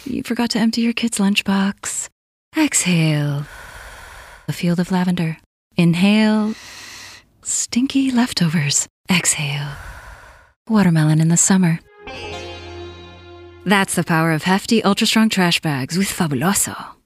You forgot to empty your kid's lunchbox. Exhale. A field of lavender. Inhale. Stinky leftovers. Exhale. Watermelon in the summer. That's the power of hefty, ultra-strong trash bags with Fabuloso.